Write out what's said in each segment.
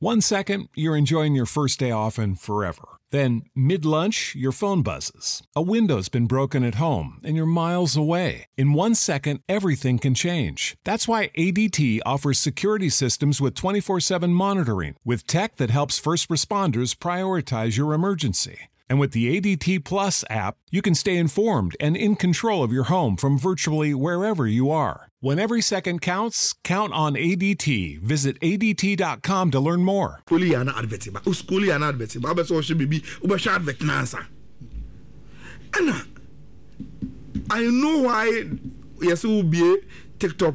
1 second, you're enjoying your first day off and forever. Then, mid-lunch, your phone buzzes. A window's been broken at home and you're miles away. In 1 second, everything can change. That's why ADT offers security systems with 24/7 monitoring, with tech that helps first responders prioritize your emergency. And with the ADT Plus app, you can stay informed and in control of your home from virtually wherever you are. When every second counts, count on ADT. Visit ADT.com to learn more. I know why yes will be TikTok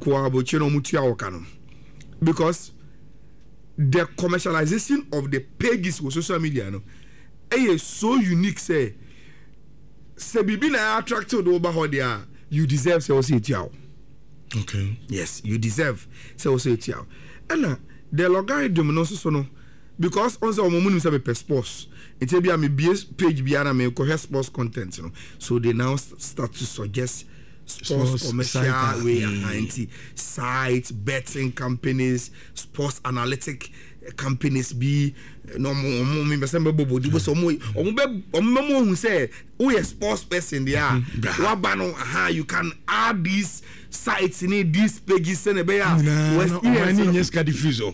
because the commercialization of the pages with social media is so unique. Say bibi na attracted over there, you deserve say also it yaw. Okay. Yes, you deserve say also it yaw. And the logarithm no so no because on say omomu say be sports. It be a me page bi na me ko sports content so they now start to suggest sports commercial way and sites, betting companies, sports analytic companies be no me be say bobo di so mo who say who is sports person there what bano you can add these sites in these pages and be yes ka diffuser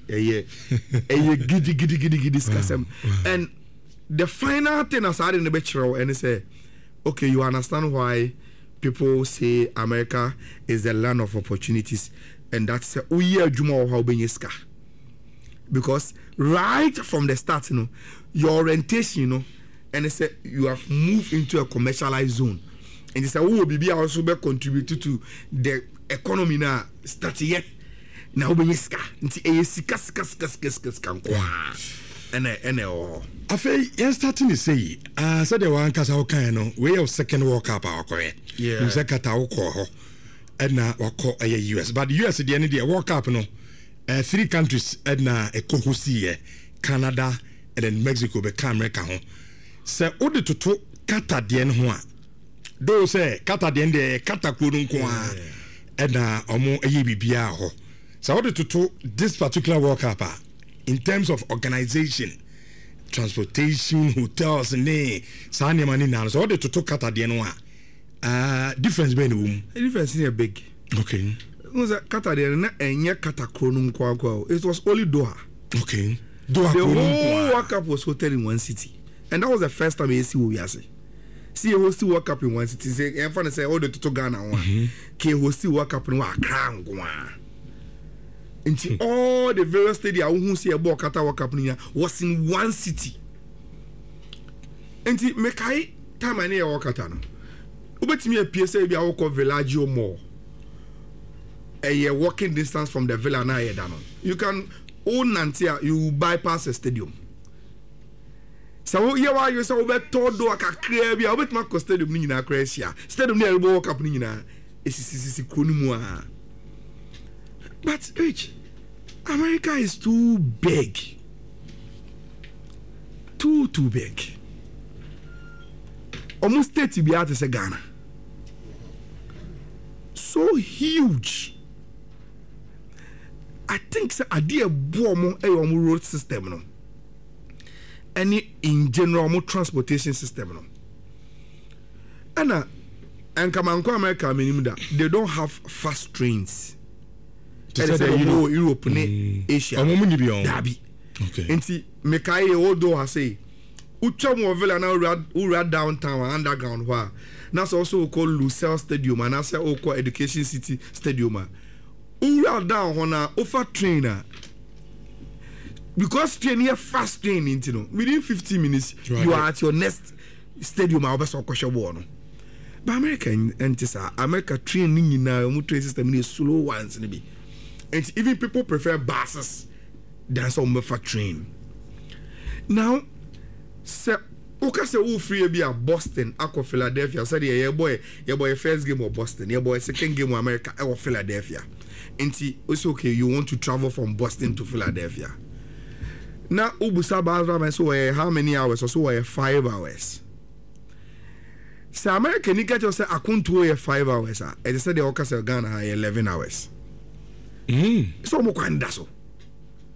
gidi discuss and the final thing as I in the picture and say okay, you understand why people say America is the land of opportunities, and that's because right from the start, your orientation, and they say you have moved into a commercialized zone, and they say who will be also be contributed to the economy now start yet now be ska I feel yes starting to say said the one kasa okan way of second World Cup akoye you say kata okọ and na wako US but the US the end the World Cup 3 countries and na ekohosi Canada and then Mexico be America ho say odi toto kata de en ho a do say kata de en kata kuro nko a and na omo bibia ho so odi toto this particular World Cup in terms of organization, transportation, hotels, and Sanya money now. So all the total kata de no difference between them. The difference is big. Okay. Was a kata de na enye kata kronum kwa. It was only Doha. Okay. Doha. The whole World Cup was hosted in one city, and that was the first time I see what we are saying. See a host World Cup in one city. Say, everyone say all the total Ghana one. Can host World Cup in Accra. Into all the various stadia who see about Qatar World Cup was in one city. Into Mekai time I near Qatar no. Ubetimi a PSA be our call Villaggio Mall. A walking distance from the Villa na Edano. You can own Nantia, you bypass a stadium. So yeah, why you say about todo aka krebe a obet ma stadium ni na Croatia. Stadium near World Cup ni na esi kunumua. But Rich, America is too big. Too big. Almost 30 be out of Ghana. So huge. I think so idea bomo road system no. Any in general transportation system no. And come on America minimum that they don't have fast trains. Europe, Asia. Dabi. Okay. Enti Mekai Odo has say Uchamu Villa now rad downtown underground where that's also called Lucille Stadium and that's also called Education City Stadium. Rad down on a offer trainer because train here fast train within 15 minutes you are at your next stadium. I'll be so cautious. But America training in train system is slow ones maybe. And even people prefer buses than some for train. Now, say, okay, say who free be a Boston, Aqua Philadelphia. Say your boy first game of Boston, your boy second game of America or Philadelphia. And it's okay. You want to travel from Boston to Philadelphia. Now, Ubusaba so how many hours or so? 5 hours. Say America, you get yourself. I couldn't wait 5 hours. And they said the okay, say Ghana 11 hours. So mo kwanda so